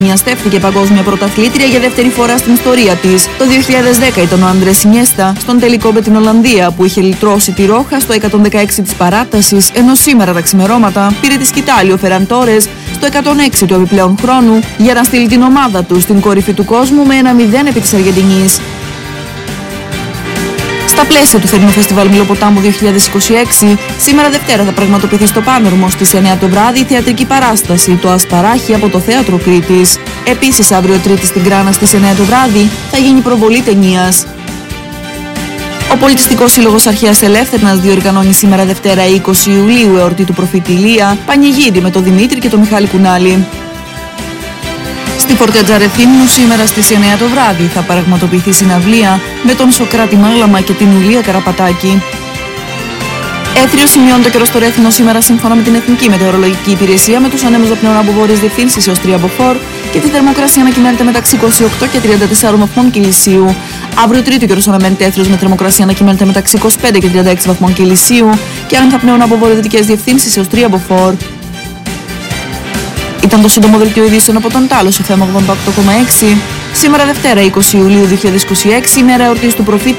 Στέφθηκε παγκόσμια πρωταθλήτρια για δεύτερη φορά στην ιστορία της. Το 2010 ήταν ο Αντρές Ινιέστα στον τελικό με την Ολλανδία που είχε λυτρώσει τη Ρόχα στο 116 της παράτασης, ενώ σήμερα τα ξημερώματα πήρε τη σκητάλη ο Φεραν Τόρες στο 106 του επιπλέον χρόνου για να στείλει την ομάδα του στην κορυφή του κόσμου με 1-0 επί της Αργεντινής. Στα πλαίσια του θερινού φεστιβάλ Μιλοποτάμου 2026, σήμερα Δευτέρα θα πραγματοποιηθεί στο Πάνορμο στις 9 το βράδυ η θεατρική παράσταση «Το Ασπαράχι» από το Θέατρο Κρήτης. Επίσης, αύριο Τρίτη στην Κράνα στις 9 το βράδυ θα γίνει προβολή ταινίας. Ο Πολιτιστικός Σύλλογος Αρχαίας Ελεύθερνας διοργανώνει σήμερα Δευτέρα 20 Ιουλίου εορτή του προφήτη Ηλία, πανηγύρι με τον Δημήτρη και τον Μιχάλη Κουνάλη. Στη Φόρτια Τζαρεθύμνου σήμερα στις 9 το βράδυ θα πραγματοποιηθεί συναυλία με τον Σοκράτη Μάλαμα και την Ουλία Καραπατάκη. Έθριο σημειώνει το καιρό στο Ρέθυμνο σήμερα σύμφωνα με την Εθνική Μετεωρολογική Υπηρεσία με τους ανέμους δαπνέων από βόρειες διευθύνσεις έως 3 από φορ και τη θερμοκρασία ανακυμαίνεται μεταξύ 28 και 34 βαθμών Κελσίου. Αύριο Τρίτη ο καιρός αναμένεται έθριος με θερμοκρασία ανακυμαίνεται μεταξύ 25 και 36 βαθμών Κελσίου και άνεμοι δαπνέων από βορειοδυτικές διευθύνσεις έως 3 από φορ. Ήταν το σύντομο δελτίο ειδήσεων από τον Τάλο σε θέμα 88,6. Σήμερα Δευτέρα 20 Ιουλίου 2026, ημέρα εορτής του προφήτη